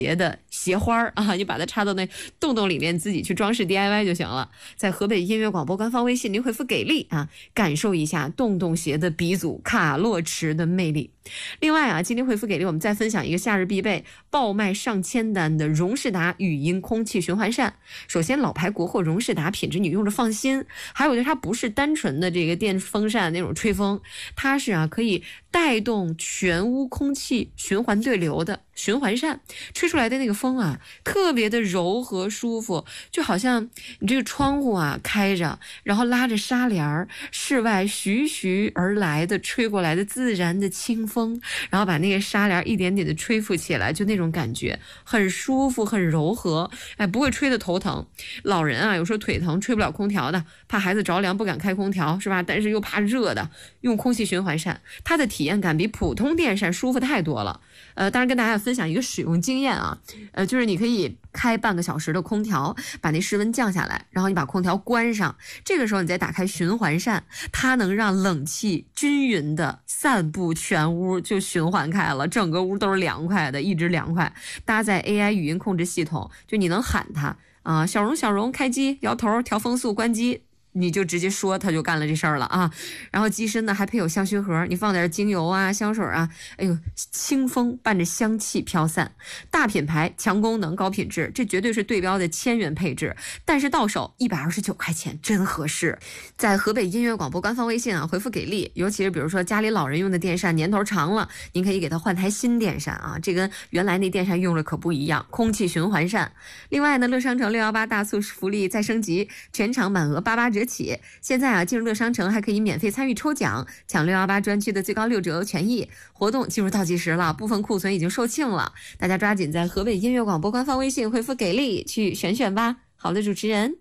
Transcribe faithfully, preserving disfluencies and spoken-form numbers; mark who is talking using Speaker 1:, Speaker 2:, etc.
Speaker 1: 别的鞋花啊，你把它插到那洞洞里面，自己去装饰 D I Y 就行了。在河北音乐广播官方微信，您回复给力啊，感受一下洞洞鞋的鼻祖卡洛驰的魅力。另外啊，今天回复给力，我们再分享一个夏日必备，爆卖上千单的荣仕达语音空气循环扇。首先，老牌国货荣仕达品质你用着放心，还有就是它不是单纯的这个电风扇那种吹风，它是啊可以带动全屋空气循环对流的循环扇，吹出来的那个风啊，特别的柔和舒服，就好像你这个窗户啊开着，然后拉着纱帘，室外徐徐而来的吹过来的自然的清风，然后把那个纱帘一点点的吹拂起来，就那种感觉很舒服很柔和，哎，不会吹得头疼。老人啊有时候腿疼吹不了空调的，怕孩子着凉不敢开空调是吧，但是又怕热的，用空气循环扇，它的体验感比普通电扇舒服太多了。呃，当然跟大家分享一个使用经验啊，呃，就是你可以开半个小时的空调，把那室温降下来，然后你把空调关上，这个时候你再打开循环扇，它能让冷气均匀的散布全屋，就循环开了，整个屋都是凉快的，一直凉快。搭载 A I 语音控制系统，就你能喊它啊，小荣小荣开机，摇头调风速关机，你就直接说，他就干了这事儿了啊。然后机身呢还配有香薰盒，你放点精油啊香水啊，哎呦，清风伴着香气飘散。大品牌强功能高品质，这绝对是对标的千元配置，但是到手一百二十九块钱，真合适。在河北音乐广播官方微信啊回复给力，尤其是比如说家里老人用的电扇年头长了，您可以给他换台新电扇啊，这跟原来那电扇用了可不一样，空气循环扇。另外呢，乐商城六一八大促福利再升级，全场满额八八折起，现在啊进入乐商城还可以免费参与抽奖，抢六一八专区的最高六折权益。活动进入倒计时了，部分库存已经售罄了，大家抓紧在河北音乐广播官方微信回复给力去选选吧。好的，主持人。